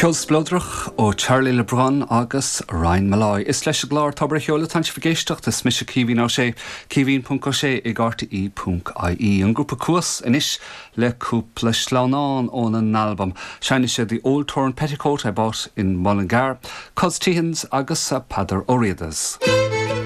Ceol Splódrach ó Charlie LeBron agus Ryan Malloy. Is leis a glár tabar cheola tan si fagéisteach is mis cíhín á sé, cíhín.co i gartaí.ie. An grúpa cuas inis le cúpla slánán ón an album. Seine sé the Old Torn Petticoat I bought in Mullingar, Cos Tihans agus Padar Oriadas.